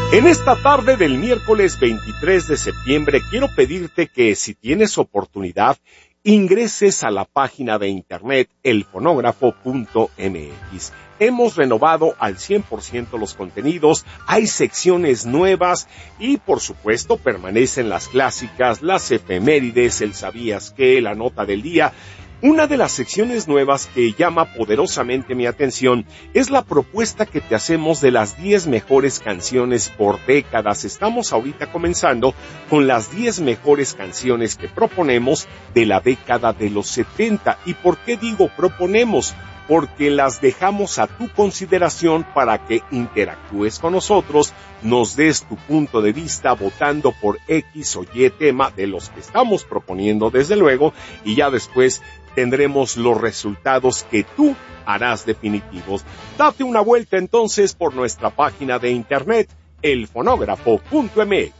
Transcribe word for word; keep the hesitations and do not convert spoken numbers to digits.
En esta tarde del miércoles veintitrés de septiembre quiero pedirte que si tienes oportunidad ingreses a la página de internet el fonógrafo punto m x. Hemos renovado al cien por ciento los contenidos, hay secciones nuevas y por supuesto permanecen las clásicas, las efemérides, el sabías qué, la nota del día. Una de las secciones nuevas que llama poderosamente mi atención es la propuesta que te hacemos de las diez mejores canciones por décadas. Estamos ahorita comenzando con las diez mejores canciones que proponemos de la década de los setenta. ¿Y por qué digo proponemos? Porque las dejamos a tu consideración para que interactúes con nosotros, nos des tu punto de vista votando por X o Y tema de los que estamos proponiendo desde luego, y ya después tendremos los resultados que tú harás definitivos. Date una vuelta entonces por nuestra página de internet el fonógrafo punto m x.